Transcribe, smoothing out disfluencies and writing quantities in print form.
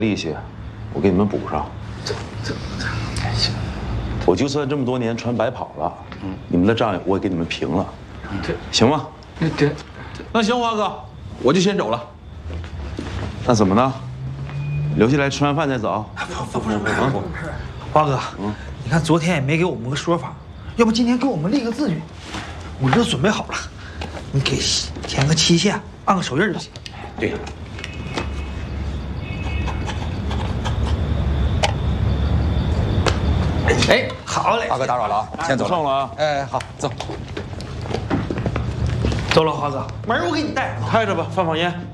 利息，我给你们补上。行，我就算这么多年船白跑了，你们的账我也给你们平了， 对， 行吗？ 对， 那行，华哥，我就先走了。 那怎么呢？留下来吃完饭再走？ 不是，华哥，你看昨天也没给我们个说法，要不今天给我们立个字据？我这都准备好了，你给填个期限，按个手印就行。 对呀。 哎，好嘞， 华哥打扰了啊，先走了。 送了啊！ 哎，好，走。 走了，华哥，门我给你带。 开着吧，放烟。